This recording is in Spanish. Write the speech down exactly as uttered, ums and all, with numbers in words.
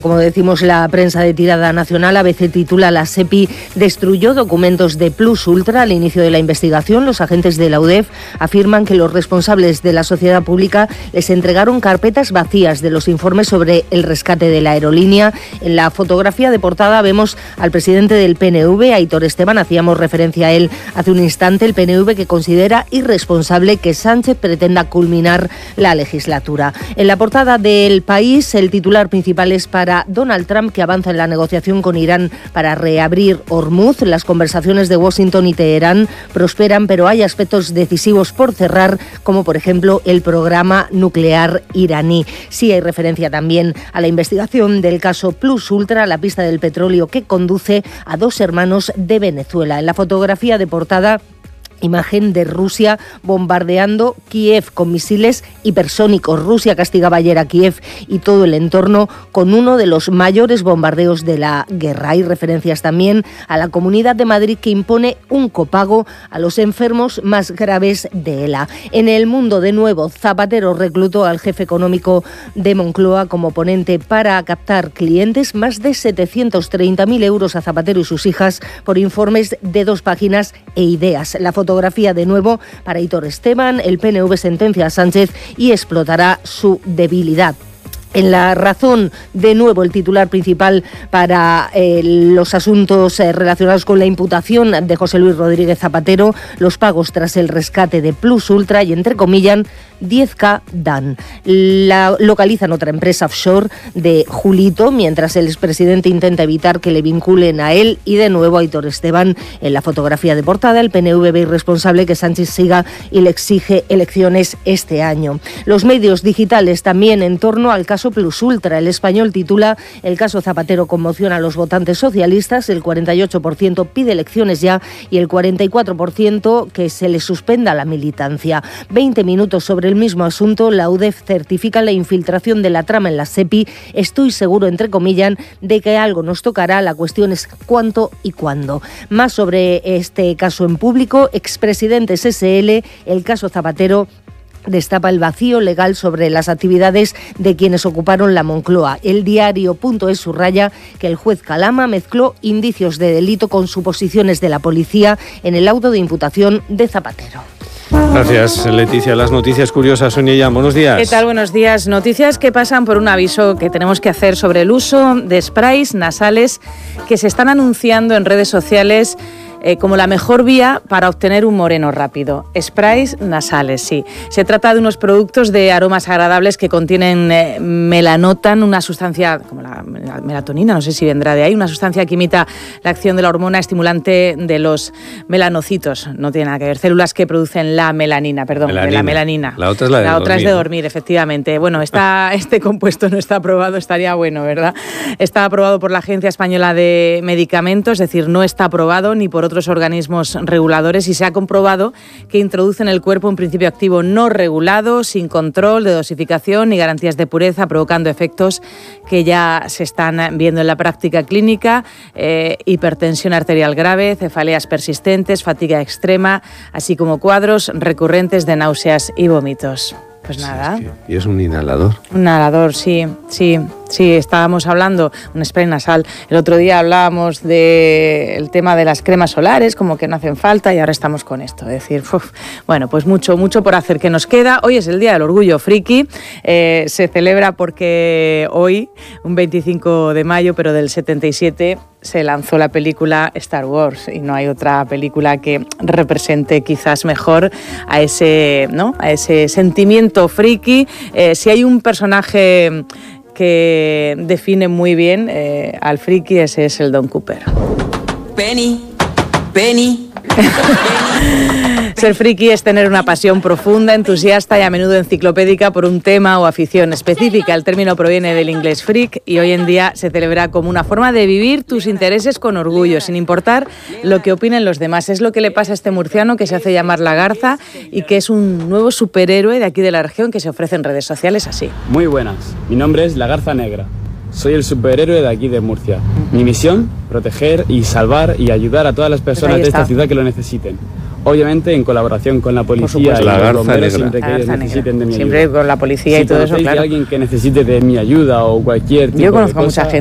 Como decimos, la prensa de tirada nacional, A B C titula: la SEPI destruyó documentos de Plus Ultra. Al inicio de la investigación, los agentes de la U D E F afirman que los responsables de la sociedad pública les entregaron carpetas vacías de los informes sobre el rescate de la aerolínea. En la fotografía de portada vemos al presidente del P N V, Aitor Esteban, hacíamos referencia a él hace un instante, el P N V que considera irresponsable que Sánchez pretenda culminar la legislatura. En la portada del País, el titular principal es para Donald Trump, que avanza en la negociación con Irán para reabrir Hormuz. Las conversaciones de Washington y Teherán prosperan, pero hay aspectos decisivos por cerrar, como por ejemplo el programa nuclear iraní. Sí hay referencia también a la investigación del caso Plus Ultra, la pista del petróleo que conduce a dos hermanos de Venezuela. En la fotografía de portada, imagen de Rusia bombardeando Kiev con misiles hipersónicos. Rusia castigaba ayer a Kiev y todo el entorno con uno de los mayores bombardeos de la guerra. Hay referencias también a la Comunidad de Madrid, que impone un copago a los enfermos más graves de ELA. En El Mundo, de nuevo, Zapatero reclutó al jefe económico de Moncloa como ponente para captar clientes. Más de setecientos treinta mil euros a Zapatero y sus hijas por informes de dos páginas e ideas. La foto Fotografía de nuevo para Aitor Esteban: el P N V sentencia a Sánchez y explotará su debilidad. En La Razón, de nuevo, el titular principal para eh, los asuntos eh, relacionados con la imputación de José Luis Rodríguez Zapatero: los pagos tras el rescate de Plus Ultra y, entre comillas, diez K dan. La localizan otra empresa offshore de Julito, mientras el expresidente intenta evitar que le vinculen a él. Y de nuevo Aitor Esteban en la fotografía de portada: el P N V ve irresponsable que Sánchez siga y le exige elecciones este año. Los medios digitales también en torno al caso Plus Ultra. El Español titula: el caso Zapatero conmociona a los votantes socialistas. El cuarenta y ocho por ciento pide elecciones ya y el cuarenta y cuatro por ciento que se le suspenda la militancia. Veinte minutos sobre el mismo asunto. La U D E F certifica la infiltración de la trama en la SEPI. Estoy seguro, entre comillas, de que algo nos tocará. La cuestión es cuánto y cuándo. Más sobre este caso en Público. Expresidentes S L, el caso Zapatero destapa el vacío legal sobre las actividades de quienes ocuparon la Moncloa. El diario.es subraya que el juez Calama mezcló indicios de delito con suposiciones de la policía en el auto de imputación de Zapatero. Gracias, Leticia. Las noticias curiosas, Sonia Llán, buenos días. ¿Qué tal? Buenos días. Noticias que pasan por un aviso que tenemos que hacer sobre el uso de sprays nasales que se están anunciando en redes sociales Eh, como la mejor vía para obtener un moreno rápido. Sprays nasales, sí. Se trata de unos productos de aromas agradables que contienen eh, melanotan, una sustancia como la, la melatonina, no sé si vendrá de ahí, una sustancia que imita la acción de la hormona estimulante de los melanocitos. No tiene nada que ver. Células que producen la melanina, perdón, melanina. de la melanina. La otra es la de La dormir. otra es de dormir, efectivamente. Bueno, está, este compuesto no está aprobado, estaría bueno, ¿verdad? Está aprobado por la Agencia Española de Medicamentos, es decir, no está aprobado ni por otros organismos reguladores, y se ha comprobado que introduce en el cuerpo un principio activo no regulado, sin control de dosificación ni garantías de pureza, provocando efectos que ya se están viendo en la práctica clínica: eh, hipertensión arterial grave, cefaleas persistentes, fatiga extrema, así como cuadros recurrentes de náuseas y vómitos. Pues nada. Sí, es que, ¿y es un inhalador? Un inhalador, sí, sí, sí, estábamos hablando, un spray nasal. El otro día hablábamos del tema de las cremas solares, como que no hacen falta, y ahora estamos con esto. Es decir, uf, bueno, pues mucho, mucho por hacer que nos queda. Hoy es el Día del Orgullo Friki, eh, se celebra porque hoy, un veinticinco de mayo, pero del setenta y siete, se lanzó la película Star Wars, y no hay otra película que represente quizás mejor a ese, ¿no?, a ese sentimiento friki. Eh, si hay un personaje que define muy bien eh, al friki, ese es el Don Cooper. Penny, Penny. Ser friki es tener una pasión profunda, entusiasta y a menudo enciclopédica por un tema o afición específica. El término proviene del inglés freak y hoy en día se celebra como una forma de vivir tus intereses con orgullo, sin importar lo que opinen los demás. Es lo que le pasa a este murciano que se hace llamar La Garza y que es un nuevo superhéroe de aquí de la región que se ofrece en redes sociales así. Muy buenas, mi nombre es La Garza Negra. Soy el superhéroe de aquí de Murcia. Mi misión, proteger y salvar y ayudar a todas las personas pues de esta ciudad que lo necesiten. Obviamente en colaboración con la policía supuesto. y La los garza bomberos negra. siempre La que ellos garza necesiten negra. de mi Siempre ayuda. con la policía Si y todo eso, conocéis de claro. alguien que necesite de mi ayuda o cualquier tipo Yo conozco de mucha cosa, gente